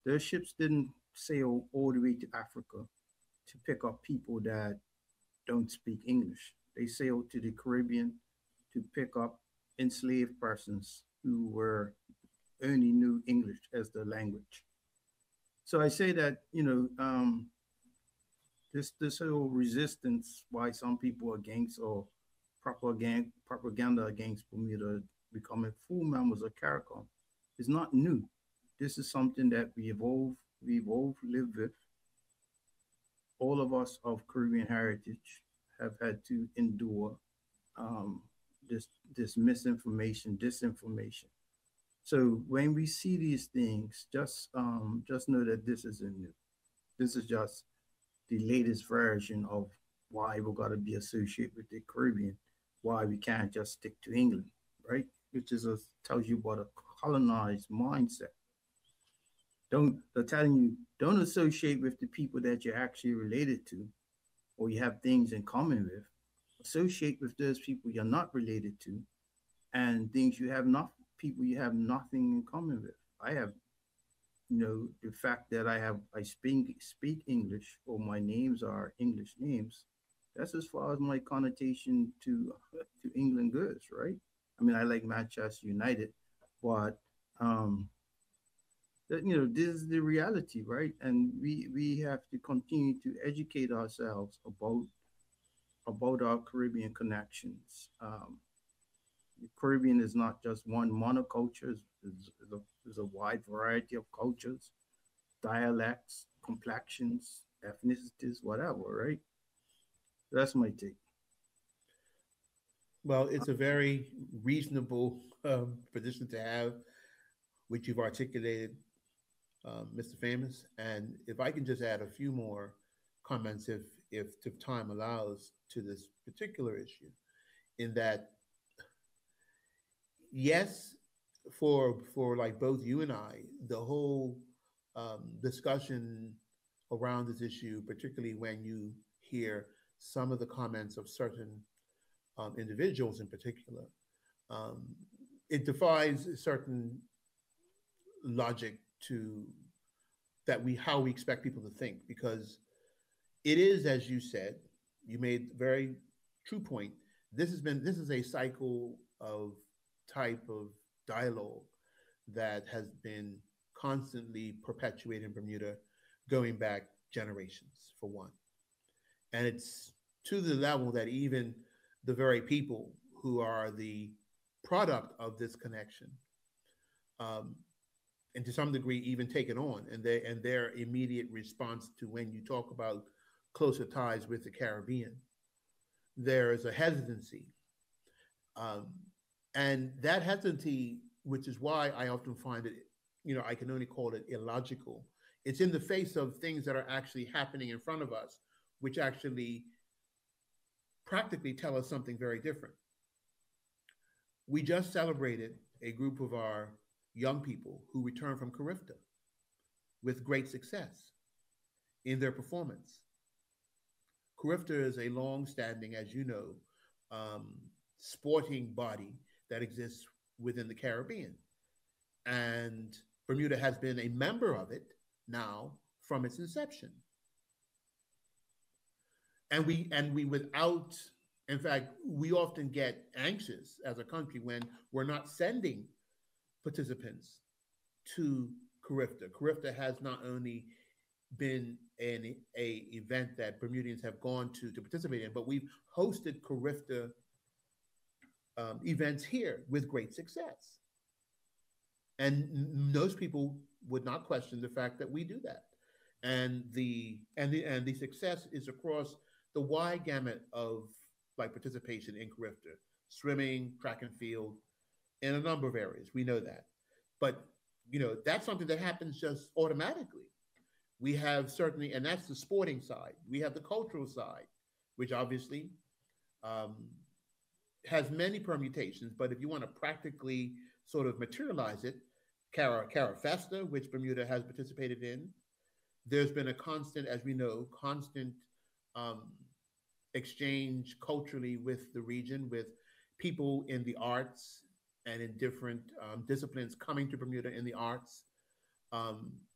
Their ships didn't sail all the way to Africa to pick up people that don't speak English. They sailed to the Caribbean to pick up enslaved persons who were only knew English as the language. So I say that this whole resistance why some people are against or propaganda against Bermuda becoming full members of CARICOM is not new. This is something that we evolve, live with. All of us of Caribbean heritage have had to endure um, this this misinformation, disinformation. So when we see these things, just know that this isn't new. This is just the latest version of why we're going to be associated with the Caribbean, why we can't just stick to England, right? Which tells you about a colonized mindset. They're telling you don't associate with the people that you're actually related to or you have things in common with. Associate with those people you're not related to and things you have not people you have nothing in common with. I have the fact that I speak English or my names are English names. That's as far as my connotation to England goes, right? I mean, I like Manchester United, but um, this is the reality, right? And we have to continue to educate ourselves about our Caribbean connections. The Caribbean is not just one monoculture; it's a wide variety of cultures, dialects, complexions, ethnicities, whatever, right? That's my take. Well, it's a very reasonable position to have, which you've articulated, Mr. Famous. And if I can just add a few more comments, if time allows, to this particular issue, in that yes, for like both you and I, the whole discussion around this issue, particularly when you hear some of the comments of certain individuals in particular, um, it defies certain logic to that we how we expect people to think, because it is, as you said, you made a very true point. This is a cycle of type of dialogue that has been constantly perpetuated in Bermuda, going back generations, for one. And it's to the level that even the very people who are the product of this connection, um, and to some degree even take it on, and their immediate response to when you talk about closer ties with the Caribbean, there is a hesitancy, um, and that hesitancy, which is why I often find it, I can only call it illogical. It's in the face of things that are actually happening in front of us, which actually practically tell us something very different. We just celebrated a group of our young people who returned from Carifta with great success in their performance. Carifta is a long-standing, as you know, um, sporting body that exists within the Caribbean, and Bermuda has been a member of it now from its inception. And we without, in fact, we often get anxious as a country when we're not sending participants to Carifta. Carifta has not only been a event that Bermudians have gone to participate in, but we've hosted Carifta events here with great success. And most people would not question the fact that we do that. And the success is across the wide gamut of like participation in Carifta, swimming, track and field, in a number of areas. We know that. But that's something that happens just automatically. We have certainly, and that's the sporting side. We have the cultural side, which obviously um, has many permutations. But if you want to practically sort of materialize it, Cara Festa, which Bermuda has participated in, there's been a constant, as we know, constant um, exchange culturally with the region, with people in the arts and in different disciplines coming to Bermuda in the arts.